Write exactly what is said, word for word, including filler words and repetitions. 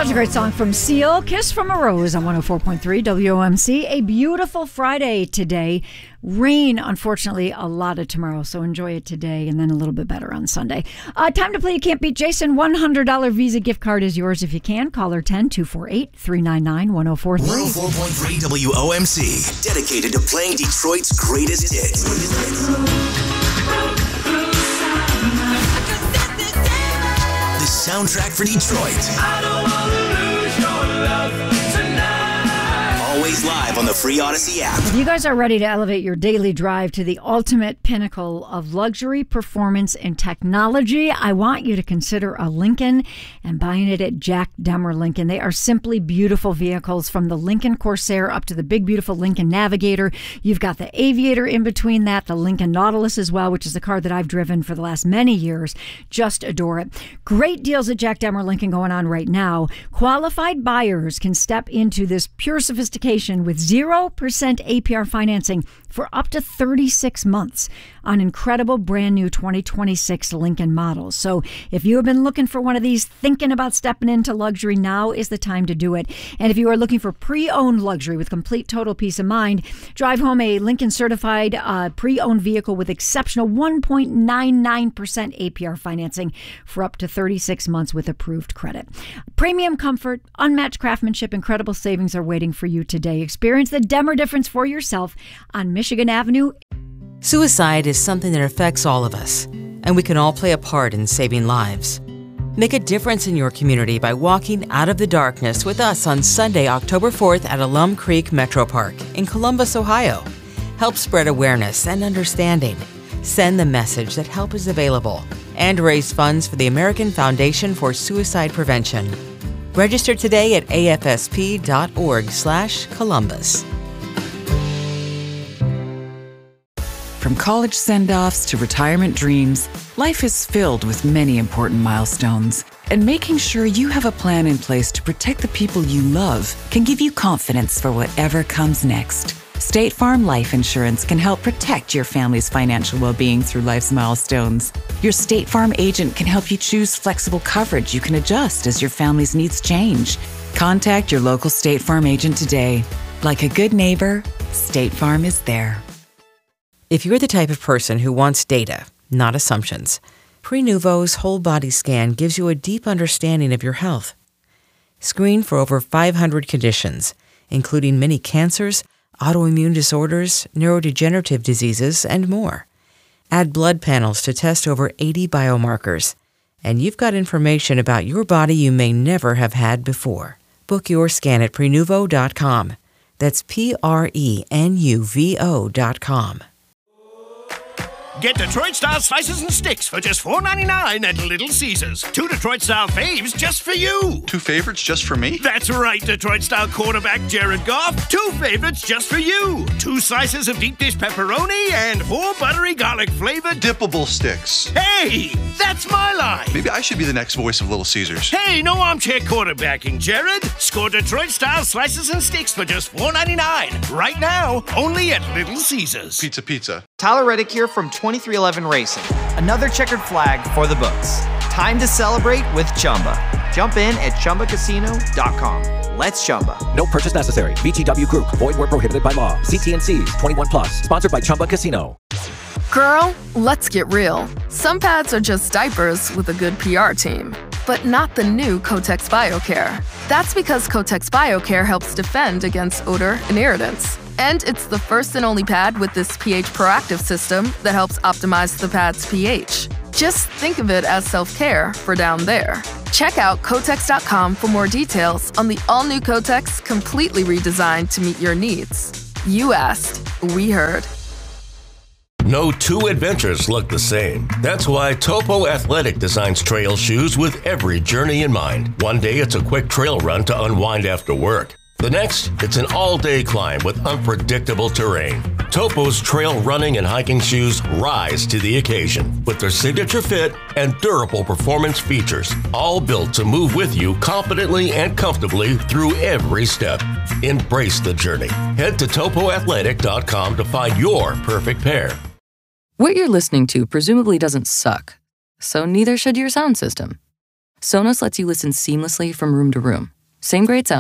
Such a great song from Seal, Kiss from a Rose on one oh four point three W O M C. A beautiful Friday today. Rain, unfortunately, a lot of tomorrow, so enjoy it today and then a little bit better on Sunday. Uh, time to play You Can't Beat Jason. one hundred dollars Visa gift card is yours if you can. Caller ten, two four eight, three nine nine, one oh four three. one oh four point three W O M C, dedicated to playing Detroit's greatest hits. The soundtrack for Detroit. I don't want to lose your love tonight. Always live on the free Odyssey app. If you guys are ready to elevate your daily drive to the ultimate pinnacle of luxury, performance, and technology, I want you to consider a Lincoln and buying it at Jack Demmer Lincoln. They are simply beautiful vehicles, from the Lincoln Corsair up to the big, beautiful Lincoln Navigator. You've got the Aviator in between that, the Lincoln Nautilus as well, which is the car that I've driven for the last many years. Just adore it. Great deals at Jack Demmer Lincoln going on right now. Qualified buyers can step into this pure sophistication with zero percent A P R financing for up to thirty-six months on incredible brand new twenty twenty-six Lincoln models. So if you have been looking for one of these, thinking about stepping into luxury, now is the time to do it. And if you are looking for pre-owned luxury with complete total peace of mind, drive home a Lincoln certified uh, pre-owned vehicle with exceptional one point nine nine percent A P R financing for up to thirty-six months with approved credit. Premium comfort, unmatched craftsmanship, incredible savings are waiting for you today. Experience the Demmer difference for yourself on Michigan Avenue. Suicide is something that affects all of us, and we can all play a part in saving lives. Make a difference in your community by walking out of the darkness with us on Sunday, October fourth at Alum Creek Metro Park in Columbus, Ohio. Help spread awareness and understanding. Send the message that help is available and raise funds for the American Foundation for Suicide Prevention. Register today at A F S P dot org slash Columbus. From college send-offs to retirement dreams, life is filled with many important milestones. And making sure you have a plan in place to protect the people you love can give you confidence for whatever comes next. State Farm Life Insurance can help protect your family's financial well-being through life's milestones. Your State Farm agent can help you choose flexible coverage you can adjust as your family's needs change. Contact your local State Farm agent today. Like a good neighbor, State Farm is there. If you're the type of person who wants data, not assumptions, Prenuvo's whole body scan gives you a deep understanding of your health. Screen for over five hundred conditions, including many cancers, autoimmune disorders, neurodegenerative diseases, and more. Add blood panels to test over eighty biomarkers, and you've got information about your body you may never have had before. Book your scan at Prenuvo dot com. That's P R E N U V O dot com. Get Detroit-style slices and sticks for just four ninety-nine at Little Caesars. Two Detroit-style faves just for you. Two favorites just for me? That's right, Detroit-style quarterback Jared Goff. Two favorites just for you. Two slices of deep dish pepperoni and four buttery garlic-flavored dippable sticks. Hey, that's my line. Maybe I should be the next voice of Little Caesars. Hey, no armchair quarterbacking, Jared. Score Detroit-style slices and sticks for just four ninety-nine. Right now, only at Little Caesars. Pizza, pizza. Tyler Reddick here from twenty-three eleven Racing. Another checkered flag for the books. Time to celebrate with Chumba. Jump in at Chumba Casino dot com. Let's Chumba. No purchase necessary. V G W Group. Void where prohibited by law. See T and C's. twenty-one plus. Sponsored by Chumba Casino. Girl, let's get real. Some pads are just diapers with a good P R team. But not the new Kotex BioCare. That's because Kotex BioCare helps defend against odor and irritants. And it's the first and only pad with this pH proactive system that helps optimize the pad's pH. Just think of it as self-care for down there. Check out Kotex dot com for more details on the all-new Kotex, completely redesigned to meet your needs. You asked, we heard. No two adventures look the same. That's why Topo Athletic designs trail shoes with every journey in mind. One day it's a quick trail run to unwind after work. The next, it's an all-day climb with unpredictable terrain. Topo's trail running and hiking shoes rise to the occasion with their signature fit and durable performance features, all built to move with you confidently and comfortably through every step. Embrace the journey. Head to Topo Athletic dot com to find your perfect pair. What you're listening to presumably doesn't suck, so neither should your sound system. Sonos lets you listen seamlessly from room to room. Same great sound.